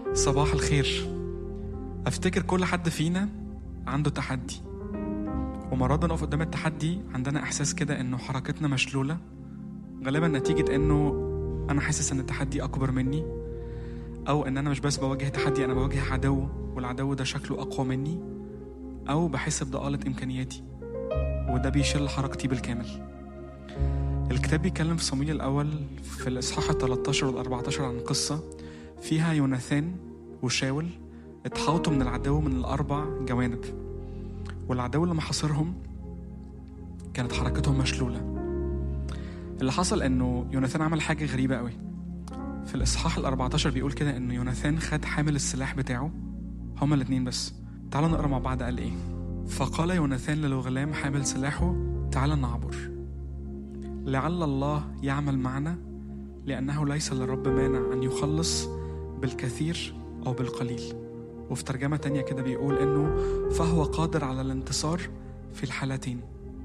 صباح الخير. افتكر كل حد فينا عنده تحدي، ومرات بنقف قدام التحدي عندنا احساس كده انه حركتنا مشلولة، غالبا نتيجة انه انا حاسس ان التحدي اكبر مني، او ان انا مش بس بواجه تحدي، انا بواجه عدو، والعدو ده شكله اقوى مني، او بحس بضآلة امكانياتي وده بيشل حركتي بالكامل. الكتاب بيتكلم في صموئيل الأول في الإصحاح 13 وال14 عن قصة فيها يوناثان وشاول اتحاوطوا من العدو من الأربع جوانب، والعدو اللي محاصرهم كانت حركتهم مشلولة. اللي حصل إنه يوناثان عمل حاجة غريبة قوي. في الإصحاح 14 بيقول كده إنه يوناثان خد حامل السلاح بتاعه، هما الاتنين بس. تعالوا نقرأ مع بعض. قال إيه؟ فقال يوناثان للغلام حامل سلاحه: تعال نعبر، لعل الله يعمل معنا، لأنه ليس للرب مانع أن يخلص بالكثير أو بالقليل. وفي ترجمة تانية كده بيقول إنه فهو قادر على الانتصار في الحالتين،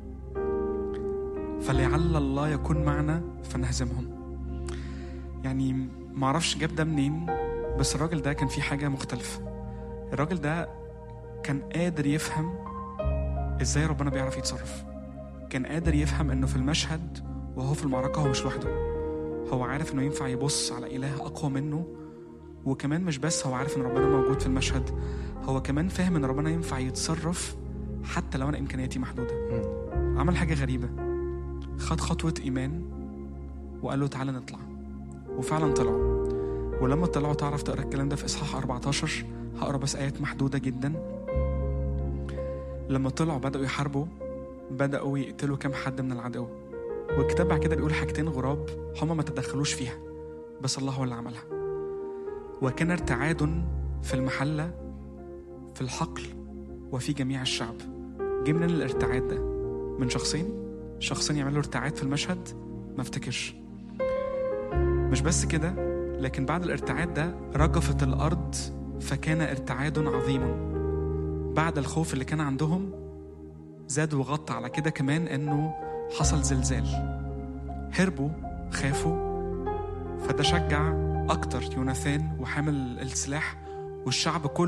فلعل الله يكون معنا فنهزمهم. يعني معرفش جاب ده منين، بس الراجل ده كان فيه حاجة مختلفة. الراجل ده كان قادر يفهم إزاي ربنا بيعرف يتصرف. كان قادر يفهم إنه في المشهد وهو في المعركة هو مش لوحده، هو عارف إنه ينفع يبص على إله أقوى منه، وكمان مش بس هو عارف إن ربنا موجود في المشهد، هو كمان فاهم إن ربنا ينفع يتصرف حتى لو أنا إمكانياتي محدودة. عمل حاجة غريبة، خد خطوة إيمان وقال له تعالى نطلع، وفعلا طلعوا. ولما طلعوا تعرف تقرأ الكلام ده في إصحاح 14، هقرأ بس آيات محدودة جدا. لما طلعوا بدأوا يحاربوا، بدأوا يقتلوا كام حد من العدو، والكتاب بعد كده بيقول حاجتين غراب هما ما تدخلوش فيها، بس الله هو اللي عملها. وكان ارتعاد في المحلة، في الحقل، وفي جميع الشعب. جه منين الارتعاد ده؟ من شخصين يعملوا ارتعاد في المشهد؟ ما افتكرش. مش بس كده، لكن بعد الارتعاد ده رجفت الأرض فكان ارتعاد عظيم. بعد الخوف اللي كان عندهم زاد وغطى على كده كمان انه حصل زلزال. هربوا، خافوا، فده شجع اكتر يوناثان وحامل السلاح والشعب كله